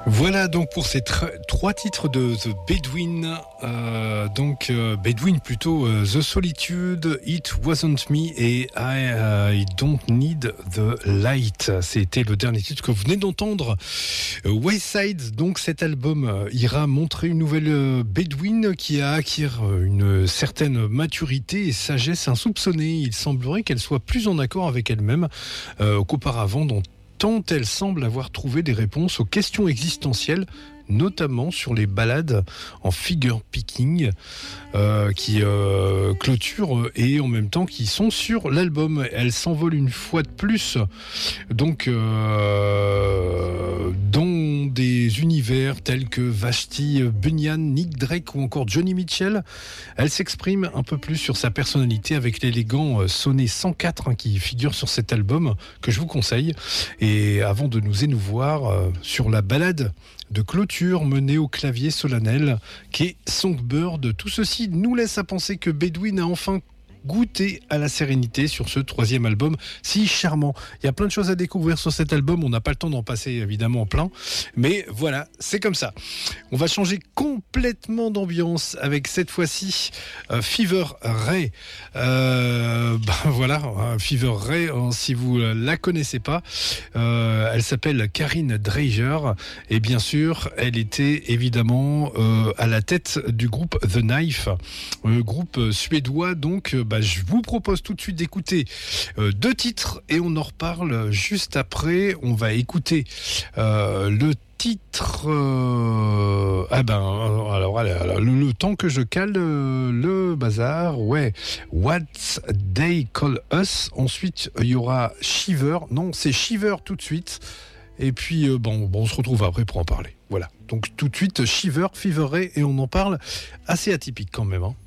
Voilà donc pour ces trois titres de The Bedouin, Bedouin plutôt, The Solitude, It Wasn't Me et I Don't Need the Light. C'était le dernier titre que vous venez d'entendre. Wayside, donc cet album ira montrer une nouvelle Bedouin qui a acquis une certaine maturité et sagesse insoupçonnée. Il semblerait qu'elle soit plus en accord avec elle-même qu'auparavant, tant elle semble avoir trouvé des réponses aux questions existentielles, notamment sur les ballades en figure picking qui clôturent et en même temps qui sont sur l'album. Elle s'envole une fois de plus donc dans des univers tels que Vashti Bunyan, Nick Drake ou encore Johnny Mitchell. Elle s'exprime un peu plus sur sa personnalité avec l'élégant sonnet 104 qui figure sur cet album que je vous conseille. Et avant de nous émouvoir sur la balade de clôture menée au clavier solennel qui est Songbird. Tout ceci nous laisse à penser que Bedouin a enfin goûté à la sérénité sur ce troisième album si charmant. Il y a plein de choses à découvrir sur cet album, on n'a pas le temps d'en passer évidemment en plein, mais voilà, c'est comme ça. On va changer complètement d'ambiance avec cette fois-ci Fever Ray. Voilà, Fever Ray, si vous la connaissez pas, elle s'appelle Karine Dreyer et bien sûr, elle était évidemment à la tête du groupe The Knife, groupe suédois donc. Je vous propose tout de suite d'écouter deux titres et on en reparle juste après. On va écouter le titre. Alors, le temps que je cale le bazar, ouais. What They Call Us. Ensuite, il y aura Shiver. Non, c'est Shiver tout de suite. Et puis, on se retrouve après pour en parler. Voilà. Donc, tout de suite, Shiver, Fever Ray, et on en parle assez atypique quand même, hein.